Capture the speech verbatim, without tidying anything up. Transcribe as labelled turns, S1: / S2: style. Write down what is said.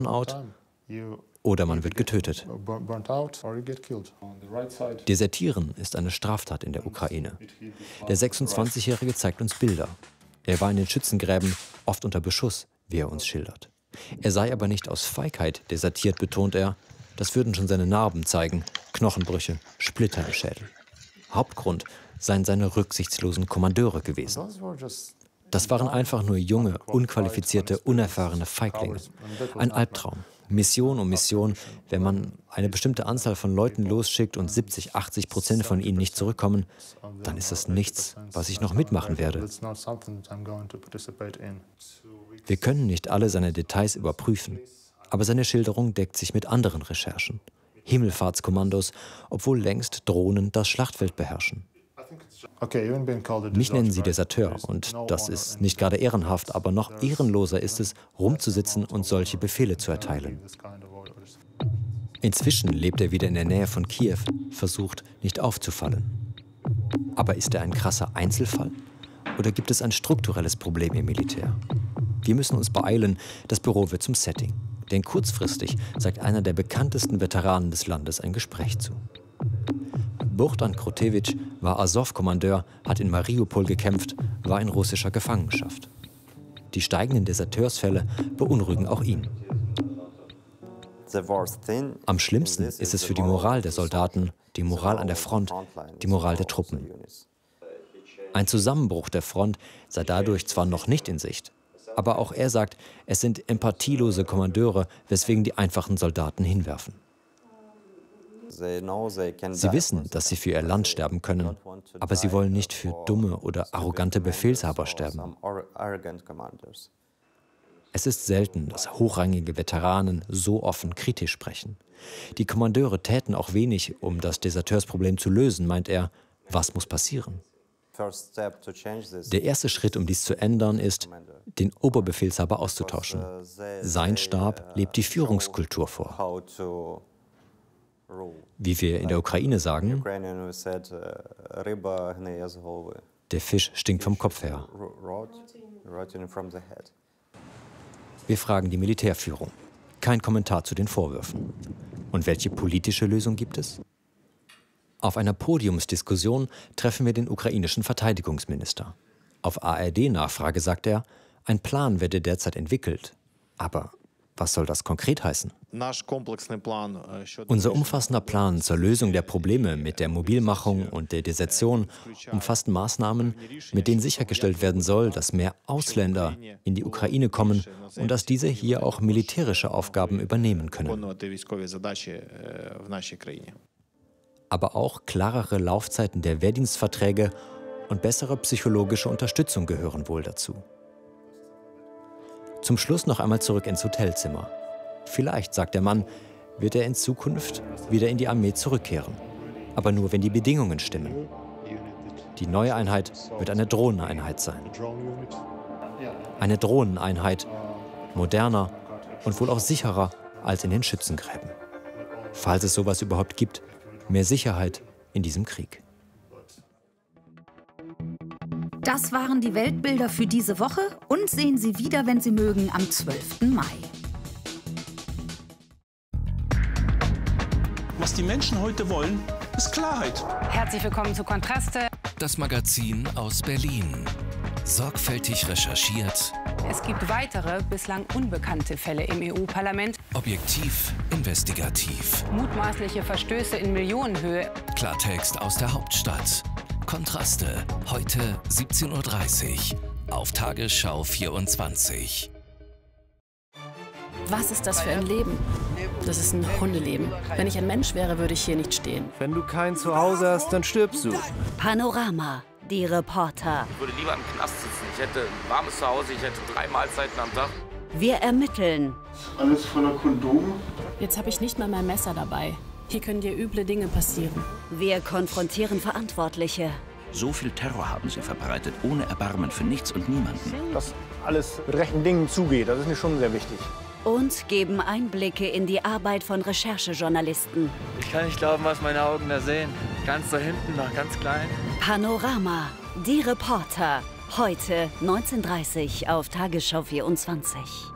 S1: out oder man wird getötet. Desertieren ist eine Straftat in der Ukraine. Der sechsundzwanzigjährige zeigt uns Bilder. Er war in den Schützengräben, oft unter Beschuss, wie er uns schildert. Er sei aber nicht aus Feigheit desertiert, betont er. Das würden schon seine Narben zeigen, Knochenbrüche, Splitter im Schädel. Hauptgrund seien seine rücksichtslosen Kommandeure gewesen. Das waren einfach nur junge, unqualifizierte, unerfahrene Feiglinge. Ein Albtraum. Mission um Mission. Wenn man eine bestimmte Anzahl von Leuten losschickt und siebzig, achtzig Prozent von ihnen nicht zurückkommen, dann ist das nichts, was ich noch mitmachen werde. Wir können nicht alle seine Details überprüfen, aber seine Schilderung deckt sich mit anderen Recherchen. Himmelfahrtskommandos, obwohl längst Drohnen das Schlachtfeld beherrschen. Mich nennen sie Deserteur und das ist nicht gerade ehrenhaft, aber noch ehrenloser ist es, rumzusitzen und solche Befehle zu erteilen. Inzwischen lebt er wieder in der Nähe von Kiew, versucht, nicht aufzufallen. Aber ist er ein krasser Einzelfall? Oder gibt es ein strukturelles Problem im Militär? Wir müssen uns beeilen, das Büro wird zum Setting. Denn kurzfristig sagt einer der bekanntesten Veteranen des Landes ein Gespräch zu. Bohdan Krotewitsch war Asow-Kommandeur, hat in Mariupol gekämpft, war in russischer Gefangenschaft. Die steigenden Deserteursfälle beunruhigen auch ihn. Am schlimmsten ist es für die Moral der Soldaten, die Moral an der Front, die Moral der Truppen. Ein Zusammenbruch der Front sei dadurch zwar noch nicht in Sicht, aber auch er sagt, es sind empathielose Kommandeure, weswegen die einfachen Soldaten hinwerfen. Sie wissen, dass sie für ihr Land sterben können, aber sie wollen nicht für dumme oder arrogante Befehlshaber sterben. Es ist selten, dass hochrangige Veteranen so offen kritisch sprechen. Die Kommandeure täten auch wenig, um das Deserteursproblem zu lösen, meint er. Was muss passieren? Der erste Schritt, um dies zu ändern, ist, den Oberbefehlshaber auszutauschen. Sein Stab lebt die Führungskultur vor. Wie wir in der Ukraine sagen, der Fisch stinkt vom Kopf her. Wir fragen die Militärführung. Kein Kommentar zu den Vorwürfen. Und welche politische Lösung gibt es? Auf einer Podiumsdiskussion treffen wir den ukrainischen Verteidigungsminister. Auf A R D-Nachfrage sagt er, ein Plan werde derzeit entwickelt. Aber was soll das konkret heißen? Unser umfassender Plan zur Lösung der Probleme mit der Mobilmachung und der Desertion umfasst Maßnahmen, mit denen sichergestellt werden soll, dass mehr Ausländer in die Ukraine kommen und dass diese hier auch militärische Aufgaben übernehmen können. Aber auch klarere Laufzeiten der Wehrdienstverträge und bessere psychologische Unterstützung gehören wohl dazu. Zum Schluss noch einmal zurück ins Hotelzimmer. Vielleicht, sagt der Mann, wird er in Zukunft wieder in die Armee zurückkehren. Aber nur, wenn die Bedingungen stimmen. Die neue Einheit wird eine Drohneneinheit sein. Eine Drohneneinheit, moderner und wohl auch sicherer als in den Schützengräben. Falls es sowas überhaupt gibt, mehr Sicherheit in diesem Krieg.
S2: Das waren die Weltbilder für diese Woche und sehen Sie wieder, wenn Sie mögen, am zwölften Mai.
S3: Was die Menschen heute wollen, ist Klarheit.
S4: Herzlich willkommen zu Kontraste.
S5: Das Magazin aus Berlin. Sorgfältig recherchiert.
S4: Es gibt weitere, bislang unbekannte Fälle im E U-Parlament.
S5: Objektiv, investigativ.
S4: Mutmaßliche Verstöße in Millionenhöhe.
S5: Klartext aus der Hauptstadt. Kontraste, heute siebzehn Uhr dreißig auf Tagesschau vierundzwanzig.
S6: Was ist das für ein Leben? Das ist ein Hundeleben. Wenn ich ein Mensch wäre, würde ich hier nicht stehen.
S7: Wenn du kein Zuhause hast, dann stirbst du.
S8: Panorama, die Reporter.
S9: Ich würde lieber im Knast sitzen. Ich hätte ein warmes Zuhause, ich hätte drei Mahlzeiten am Tag.
S8: Wir ermitteln.
S10: Alles voller Kondome.
S6: Jetzt habe ich nicht mal mein Messer dabei. Hier können dir üble Dinge passieren.
S8: Wir konfrontieren Verantwortliche.
S11: So viel Terror haben sie verbreitet, ohne Erbarmen für nichts und niemanden.
S12: Dass alles mit rechten Dingen zugeht, das ist mir schon sehr wichtig.
S8: Und geben Einblicke in die Arbeit von Recherchejournalisten.
S13: Ich kann nicht glauben, was meine Augen da sehen. Ganz da hinten noch, ganz klein.
S8: Panorama, die Reporter. Heute neunzehn Uhr dreißig auf Tagesschau vierundzwanzig.